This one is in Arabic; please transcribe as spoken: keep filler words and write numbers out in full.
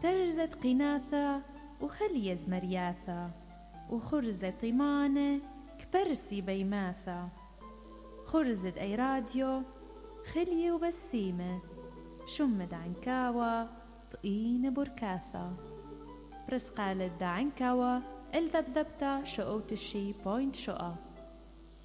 ثرزت قناثة وخلي زمرياثة، وخرزت طيمانة كبرسي بيماثة، خرزت أي راديو خلي وبسيمة، شمد عنكاوة طقين بركاثة، برسقالة دا عنكاوة الذبذبتا شقوت الشي بوينت شقا.